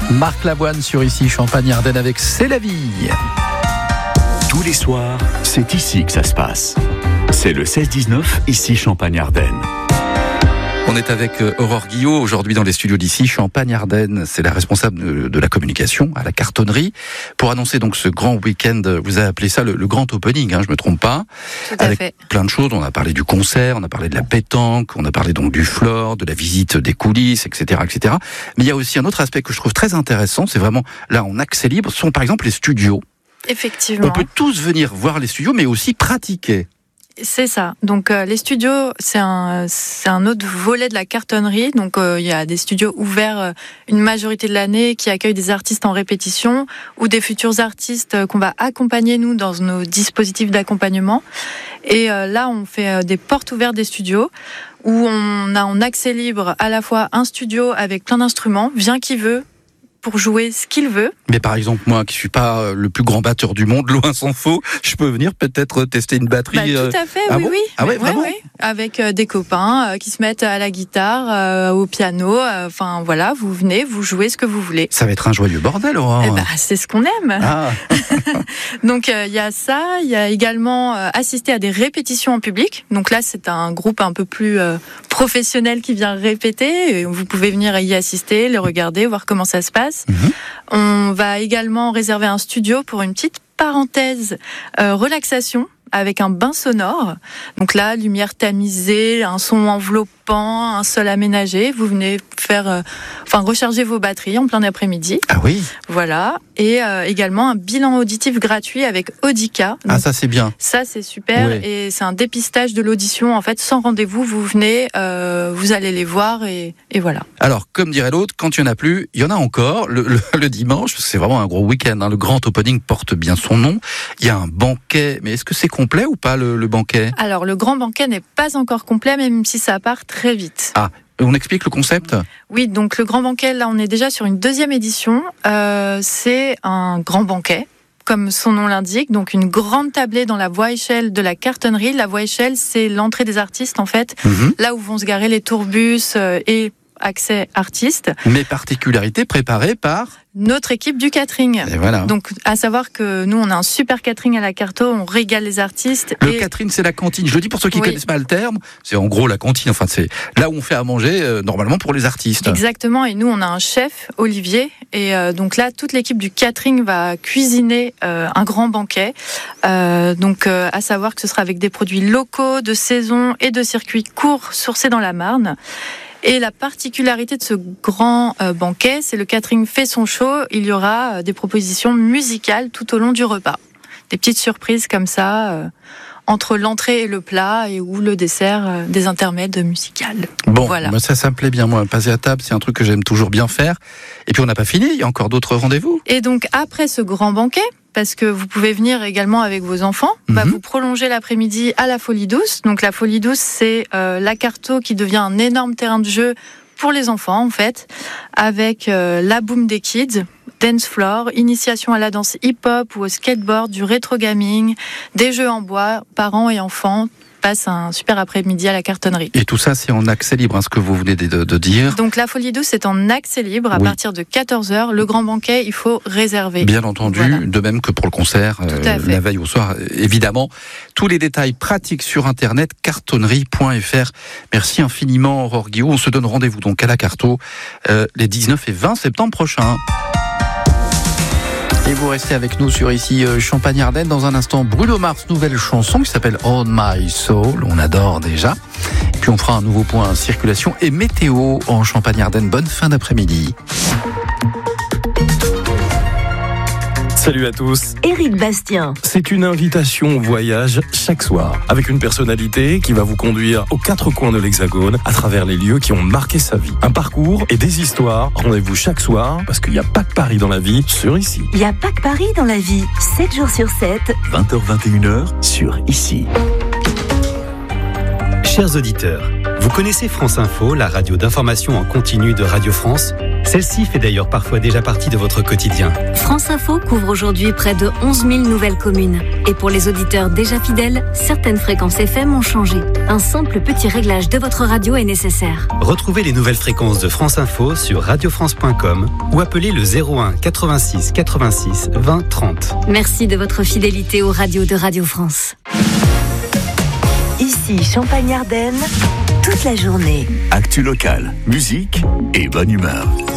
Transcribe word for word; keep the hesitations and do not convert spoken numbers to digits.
Marc Lavoine sur Ici Champagne-Ardenne avec C'est la vie. Tous les soirs, c'est ici que ça se passe. C'est le seize dix-neuf, Ici Champagne-Ardenne. On est avec Aurore Guillot aujourd'hui dans les studios d'Ici Champagne-Ardenne. C'est la responsable de, de la communication à la cartonnerie pour annoncer donc ce grand week-end. Vous avez appelé ça le, le grand opening, hein, je me trompe pas. Tout à avec fait. Plein de choses. On a parlé du concert, on a parlé de la pétanque, on a parlé donc du floor, de la visite des coulisses, et cetera, et cetera. Mais il y a aussi un autre aspect que je trouve très intéressant. C'est vraiment là en accès libre. Ce sont par exemple les studios. Effectivement. On peut tous venir voir les studios, mais aussi pratiquer. C'est ça. Donc euh, les studios, c'est un c'est un autre volet de la cartonnerie. Donc euh, il y a des studios ouverts euh, une majorité de l'année qui accueillent des artistes en répétition ou des futurs artistes euh, qu'on va accompagner nous dans nos dispositifs d'accompagnement. Et euh, là, on fait euh, des portes ouvertes des studios où on a en accès libre à la fois un studio avec plein d'instruments, vient qui veut, pour jouer ce qu'il veut. Mais par exemple, moi qui suis pas le plus grand batteur du monde, loin s'en faut, je peux venir peut-être tester une batterie. Bah, tout à fait, euh... oui, ah bon oui. Ah ouais, vraiment ouais, ouais. Avec euh, des copains euh, qui se mettent à la guitare, euh, au piano. Enfin euh, voilà, vous venez, vous jouez ce que vous voulez. Ça va être un joyeux bordel, Aurore. Eh ben, c'est ce qu'on aime. Ah. Donc il euh, y a ça, il y a également euh, assister à des répétitions en public. Donc là, c'est un groupe un peu plus euh, professionnel qui vient répéter. Et vous pouvez venir y assister, le regarder, voir comment ça se passe. Mm-hmm. On va également réserver un studio pour une petite parenthèse euh, relaxation avec un bain sonore. Donc là, lumière tamisée, un son enveloppant, un sol aménagé. Vous venez faire, euh, enfin recharger vos batteries en plein après-midi. Ah oui. Voilà. Et euh, également un bilan auditif gratuit avec Audica. Donc, ah ça c'est bien. Ça c'est super. Oui. Et c'est un dépistage de l'audition en fait sans rendez-vous. Vous venez, euh, vous allez les voir et, et voilà. Alors comme dirait l'autre, quand il y en a plus, il y en a encore. Le, le, le dimanche, c'est vraiment un gros week-end. Hein. Le grand opening porte bien son nom. Il y a un banquet. Mais est-ce que c'est complet ou pas le, le banquet? Alors le grand banquet n'est pas encore complet, même si ça part très vite. Ah. On explique le concept ? Oui, donc le grand banquet, là on est déjà sur une deuxième édition. Euh, c'est un grand banquet, comme son nom l'indique, donc une grande tablée dans la voie échelle de la cartonnerie. La voie échelle, c'est l'entrée des artistes en fait, mmh. là où vont se garer les tourbus euh, et accès artistes. Mais particularité préparée par notre équipe du catering. Et voilà. Donc, à savoir que nous, on a un super catering à la Carto, on régale les artistes. Le et... catering, c'est la cantine. Je le dis pour ceux qui oui. connaissent pas le terme. C'est en gros la cantine. Enfin, c'est là où on fait à manger euh, normalement pour les artistes. Exactement. Et nous, on a un chef, Olivier. Et euh, donc là, toute l'équipe du catering va cuisiner euh, un grand banquet. Euh, donc, euh, à savoir que ce sera avec des produits locaux, de saison et de circuits courts sourcés dans la Marne. Et la particularité de ce grand euh, banquet, c'est le catering fait son show. Il y aura euh, des propositions musicales tout au long du repas. Des petites surprises comme ça, euh, entre l'entrée et le plat, et ou le dessert, euh, des intermèdes musicales. Bon, voilà. moi, ça, ça me plaît bien. Moi, passer à table, c'est un truc que j'aime toujours bien faire. Et puis, on n'a pas fini. Il y a encore d'autres rendez-vous. Et donc, après ce grand banquet, parce que vous pouvez venir également avec vos enfants, mm-hmm. bah, vous prolongez l'après-midi à la Folie Douce. Donc la Folie Douce, c'est euh, la Carto qui devient un énorme terrain de jeu pour les enfants en fait, avec euh, la Boom des Kids, Dance Floor, initiation à la danse hip-hop ou au skateboard, du rétro gaming, des jeux en bois, parents et enfants passent un super après-midi à la cartonnerie. Et tout ça, c'est en accès libre, hein, ce que vous venez de, de dire. Donc la Folie Douce est en accès libre à oui. partir de quatorze heures. Le grand banquet, il faut réserver. Bien entendu, voilà. De même que pour le concert, euh, la veille au soir, évidemment. Tous les détails pratiques sur Internet, cartonnerie point f r. Merci infiniment, Aurore Guillot. On se donne rendez-vous donc à la Carto euh, les dix-neuf et vingt septembre prochains. Et vous restez avec nous sur ici euh, Champagne-Ardenne. Dans un instant, Bruno Mars, nouvelle chanson qui s'appelle On My Soul. On adore déjà. Et puis on fera un nouveau point circulation et météo en Champagne-Ardenne. Bonne fin d'après-midi. Salut à tous. Éric Bastien. C'est une invitation au voyage chaque soir, avec une personnalité qui va vous conduire aux quatre coins de l'Hexagone, à travers les lieux qui ont marqué sa vie. Un parcours et des histoires. Rendez-vous chaque soir, parce qu'il n'y a pas que Paris dans la vie, sur Ici. Il n'y a pas que Paris dans la vie, sept jours sur sept. vingt heures vingt et une heures sur Ici. Chers auditeurs, vous connaissez France Info, la radio d'information en continu de Radio France ? Celle-ci fait d'ailleurs parfois déjà partie de votre quotidien. France Info couvre aujourd'hui près de onze mille nouvelles communes. Et pour les auditeurs déjà fidèles, certaines fréquences F M ont changé. Un simple petit réglage de votre radio est nécessaire. Retrouvez les nouvelles fréquences de France Info sur radio france point com ou appelez le zéro un quatre-vingt-six quatre-vingt-six vingt trente. Merci de votre fidélité aux radios de Radio France. Ici Champagne-Ardenne, toute la journée. Actu locale, musique et bonne humeur.